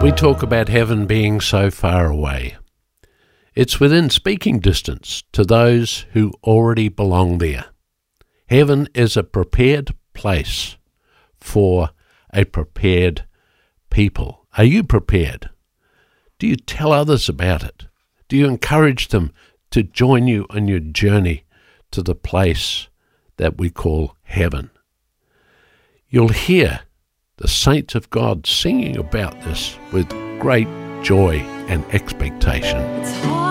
We talk about heaven being so far away. It's within speaking distance to those who already belong there. Heaven is a prepared place for a prepared people. Are you prepared? Do you tell others about it? Do you encourage them to join you on your journey to the place that we call heaven? You'll hear the saints of God singing about this with great joy and expectation.